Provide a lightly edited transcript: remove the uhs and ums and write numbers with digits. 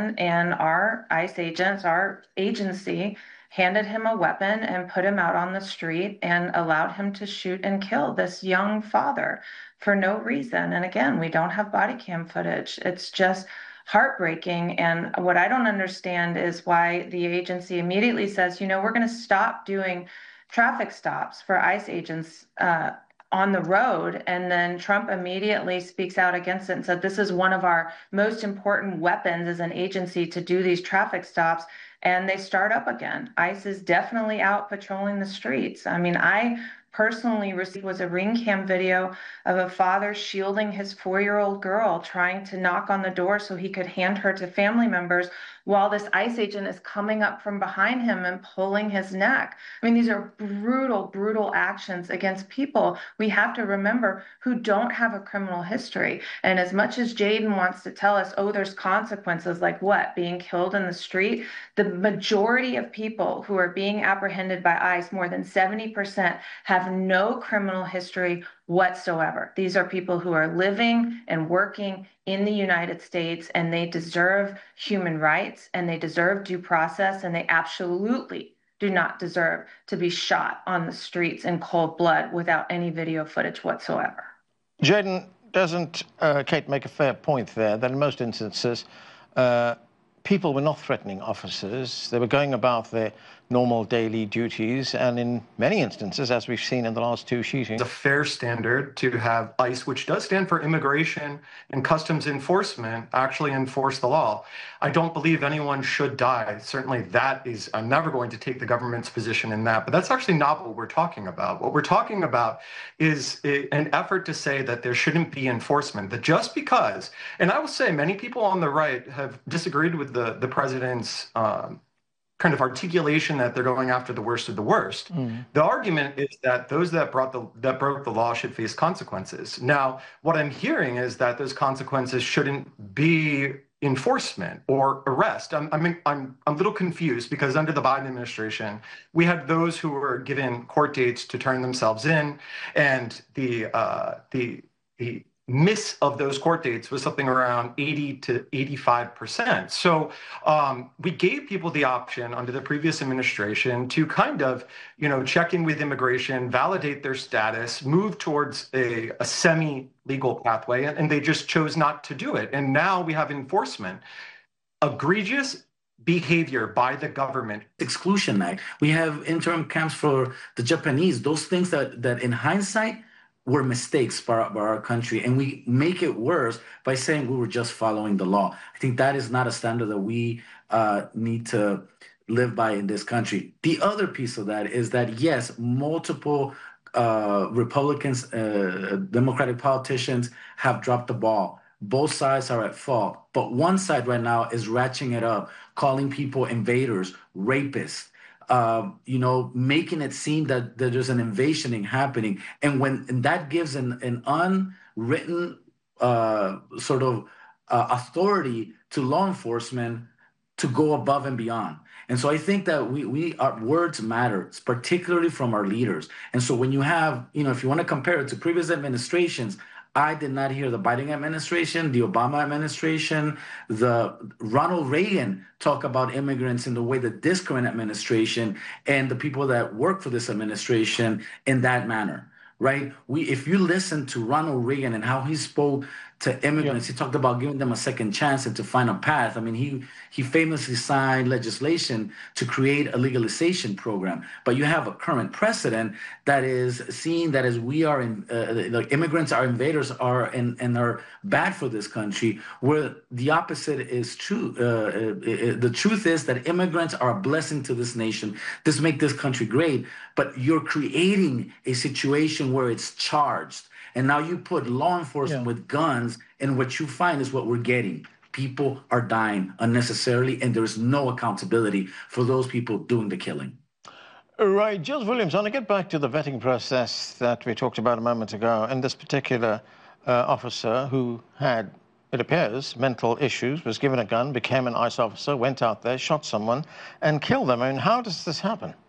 person, and our ICE agents, our agency, handed him a weapon and put him out on the street and allowed him to shoot and kill this young father for no reason. And again, we don't have body cam footage. It's just heartbreaking. And what I don't understand is why the agency immediately says, you know, we're going to stop doing traffic stops for ICE agents on the road. And then Trump immediately speaks out against it and said, this is one of our most important weapons as an agency to do these traffic stops. And they start up again. ICE is definitely out patrolling the streets. I mean, I personally received was a ring cam video of a father shielding his 4-year-old girl, trying to knock on the door so he could hand her to family members while this ICE agent is coming up from behind him and pulling his neck. I mean, these are brutal, brutal actions against people, we have to remember, who don't have a criminal history. And as much as Jaden wants to tell us, oh, there's consequences, like what? Being killed in the street? The majority of people who are being apprehended by ICE, more than 70%, have no criminal history whatsoever. These are people who are living and working in the United States, and they deserve human rights, and they deserve due process, and they absolutely do not deserve to be shot on the streets in cold blood without any video footage whatsoever. Jaden, doesn't Kate make a fair point there that in most instances, people were not threatening officers. They were going about their normal daily duties, and in many instances, as we've seen in the last 2 shootings. It's a fair standard to have ICE, which does stand for Immigration and Customs Enforcement, actually enforce the law. I don't believe anyone should die. Certainly that is, I'm never going to take the government's position in that, but that's actually not what we're talking about. What we're talking about is an effort to say that there shouldn't be enforcement, that just because, and I will say many people on the right have disagreed with the president's kind of articulation that they're going after the worst of the worst. The argument is that those that broke the law should face consequences. Now, what I'm hearing is that those consequences shouldn't be enforcement or arrest. I'm a little confused, because under the Biden administration, we had those who were given court dates to turn themselves in, and the miss of those court dates was something around 80 to 85%. So we gave people the option under the previous administration to kind of, you know, check in with immigration, validate their status, move towards a semi-legal pathway, and they just chose not to do it. And now we have enforcement. Egregious behavior by the government. Exclusion Act. We have interim camps for the Japanese. Those things that in hindsight were mistakes by our country, and we make it worse by saying we were just following the law. I think that is not a standard that we need to live by in this country. The other piece of that is that, yes, multiple Republicans, Democratic politicians have dropped the ball. Both sides are at fault, but one side right now is ratcheting it up, calling people invaders, rapists, you know, making it seem that there's an invasion happening. And that gives an unwritten sort of authority to law enforcement to go above and beyond. And so I think that our words matter, particularly from our leaders. And so when you have, you know, if you want to compare it to previous administrations, I did not hear the Biden administration, the Obama administration, the Ronald Reagan talk about immigrants in the way that this current administration and the people that work for this administration in that manner, right? If you listen to Ronald Reagan and how he spoke to immigrants, he talked about giving them a second chance and to find a path. I mean, he famously signed legislation to create a legalization program. But you have a current precedent that is seeing that as we are like immigrants are invaders and are bad for this country, where the opposite is true. The truth is that immigrants are a blessing to this nation. This make this country great, but you're creating a situation where it's charged. And now you put law enforcement with guns, and what you find is what we're getting. People are dying unnecessarily, and there's no accountability for those people doing the killing. Right. Jules Williams, I want to get back to the vetting process that we talked about a moment ago. And this particular officer who had, it appears, mental issues, was given a gun, became an ICE officer, went out there, shot someone, and killed them. I mean, how does this happen?